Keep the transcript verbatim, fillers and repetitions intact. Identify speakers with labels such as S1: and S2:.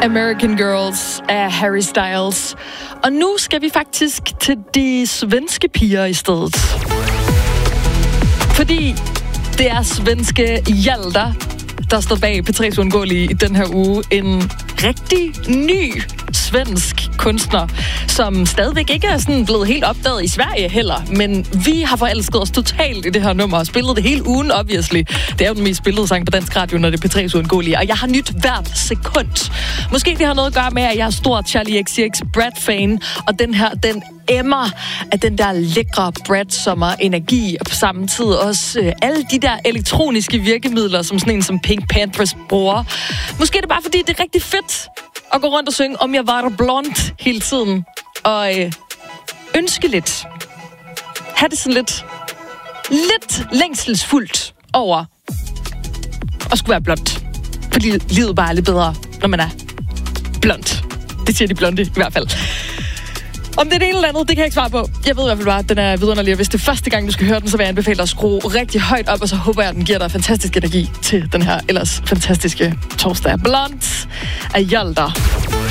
S1: American Girls af Harry Styles. Og nu skal vi faktisk til de svenske piger i stedet. Fordi det er svenske Hjalder, der står bag P tre's Uundgåelige i den her uge. En rigtig ny svensk kunstner, som stadigvæk ikke er sådan blevet helt opdaget i Sverige heller. Men vi har forelsket os totalt i det her nummer og spillet det hele ugen, obviously. Det er jo den mest spillede sang på dansk radio, når det er P tre's Uundgåelige. Og jeg har nyt hvert sekund. Måske det har noget at gøre med, at jeg er stor Charlie X C X Brad-fan. Og den her, den emmer af den der lækre Brad-sommer-energi. Og på samme tid også øh, alle de der elektroniske virkemidler, som sådan en som Pink Panthers bruger. Måske er det bare fordi, det er rigtig fedt at gå rundt og synge Om jeg var blond hele tiden. Og øh, ønske lidt. Ha' det sådan lidt, lidt længselsfuldt over at skulle være blond. Fordi livet bare er lidt bedre, når man er blond. Det siger de blonde i hvert fald. Om det er det ene eller andet, det kan jeg ikke svare på. Jeg ved i hvert fald bare, at den er vidunderlig, og hvis det er første gang, du skal høre den, så vil jeg anbefale dig at skrue rigtig højt op, og så håber jeg, at den giver dig fantastisk energi til den her ellers fantastiske torsdag. Blond af Hjalder.